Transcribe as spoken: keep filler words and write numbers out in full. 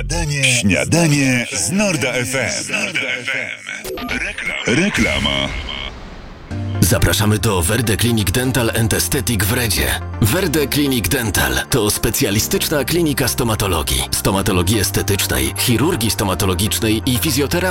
Śniadanie, śniadanie z Norda F M. Reklama. Reklama. Zapraszamy do Verde Clinic Dental and Aesthetic w Redzie. Verde Clinic Dental to specjalistyczna klinika stomatologii, stomatologii estetycznej, chirurgii stomatologicznej i fizjoterapii